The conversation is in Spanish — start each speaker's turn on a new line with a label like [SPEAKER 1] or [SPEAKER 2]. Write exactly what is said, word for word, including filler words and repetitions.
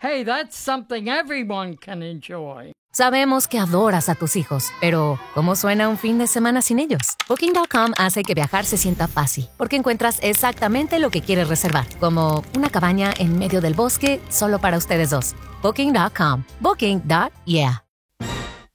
[SPEAKER 1] Hey, that's something everyone can enjoy.
[SPEAKER 2] Sabemos que adoras a tus hijos, pero ¿cómo suena un fin de semana sin ellos? Booking punto com hace que viajar se sienta fácil, porque encuentras exactamente lo que quieres reservar, como una cabaña en medio del bosque solo para ustedes dos. Booking punto com. Booking. Yeah.